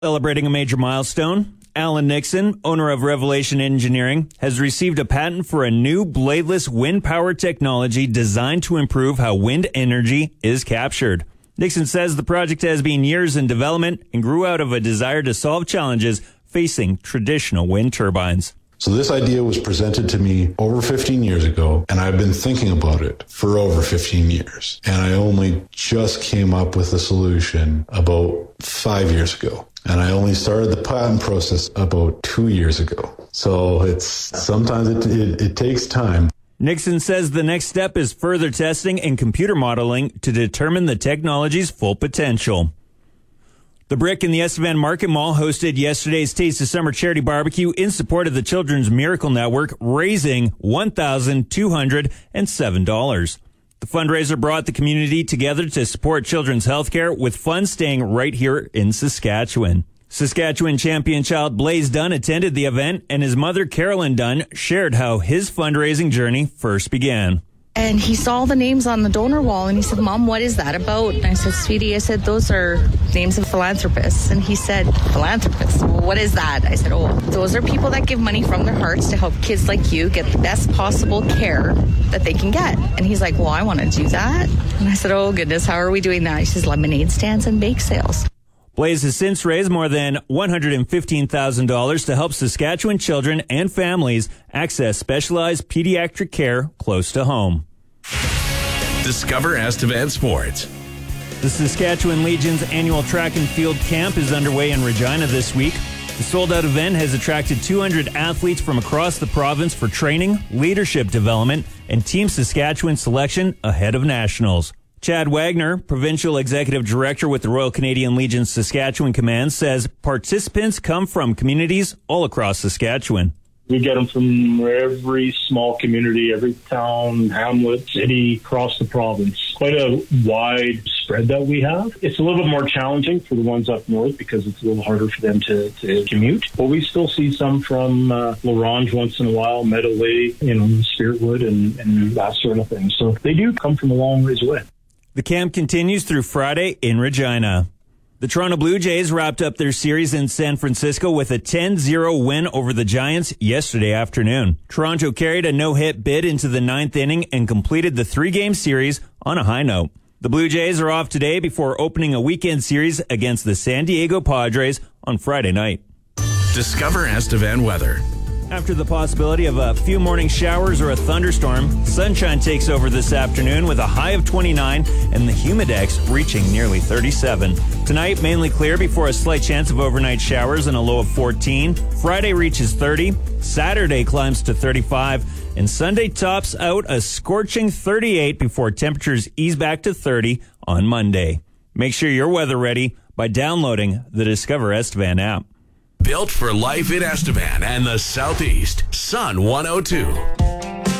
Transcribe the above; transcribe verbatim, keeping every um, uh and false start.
Celebrating a major milestone, Alan Nixon, owner of Revelation Engineering, has received a patent for a new bladeless wind power technology designed to improve how wind energy is captured. Nixon says the project has been years in development and grew out of a desire to solve challenges facing traditional wind turbines. So this idea was presented to me over fifteen years ago, and I've been thinking about it for over fifteen years. And I only just came up with a solution about five years ago. And I only started the patent process about two years ago. So it's sometimes it, it, it takes time. Nixon says the next step is further testing and computer modeling to determine the technology's full potential. The Brick and the Estevan Market Mall hosted yesterday's Taste of Summer charity barbecue in support of the Children's Miracle Network, raising one thousand two hundred seven dollars. The fundraiser brought the community together to support children's health care, with funds staying right here in Saskatchewan. Saskatchewan champion child Blaze Dunn attended the event, and his mother, Carolyn Dunn, shared how his fundraising journey first began. And he saw the names on the donor wall, and he said, "Mom, what is that about?" And I said, "Sweetie," I said, "those are names of philanthropists." And he said, "Philanthropists? Well, what is that?" I said, "Oh, those are people that give money from their hearts to help kids like you get the best possible care that they can get." And he's like, "Well, I want to do that." And I said, "Oh, goodness, how are we doing that?" He says, "Lemonade stands and bake sales." Blaze has since raised more than one hundred fifteen thousand dollars to help Saskatchewan children and families access specialized pediatric care close to home. Discover Estevan Sports. The Saskatchewan Legion's annual track and field camp is underway in Regina this week. The sold-out event has attracted two hundred athletes from across the province for training, leadership development, and Team Saskatchewan selection ahead of nationals. Chad Wagner, Provincial Executive Director with the Royal Canadian Legion Saskatchewan Command, says participants come from communities all across Saskatchewan. We get them from every small community, every town, hamlet, city, across the province. Quite a wide spread that we have. It's a little bit more challenging for the ones up north because it's a little harder for them to, to commute. But we still see some from uh, L'Orange once in a while, Meadow Lake, you know, Spiritwood, and, and that sort of thing. So they do come from a long ways away. The camp continues through Friday in Regina. The Toronto Blue Jays wrapped up their series in San Francisco with a ten zero win over the Giants yesterday afternoon. Toronto carried a no-hit bid into the ninth inning and completed the three-game series on a high note. The Blue Jays are off today before opening a weekend series against the San Diego Padres on Friday night. Discover Estevan weather. After the possibility of a few morning showers or a thunderstorm, sunshine takes over this afternoon with a high of twenty-nine and the humidex reaching nearly thirty-seven. Tonight, mainly clear before a slight chance of overnight showers and a low of fourteen. Friday reaches thirty. Saturday climbs to thirty-five. And Sunday tops out a scorching thirty-eight before temperatures ease back to thirty on Monday. Make sure you're weather ready by downloading the Discover Estevan app. Built for life in Estevan and the Southeast. Sun one oh two.